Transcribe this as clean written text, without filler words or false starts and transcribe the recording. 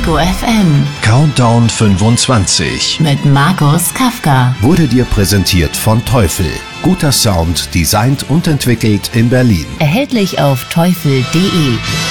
Detektor FM. Countdown 25 Mit Markus Kafka. Wurde dir präsentiert von Teufel. Guter Sound, designt und entwickelt in Berlin. Erhältlich auf teufel.de.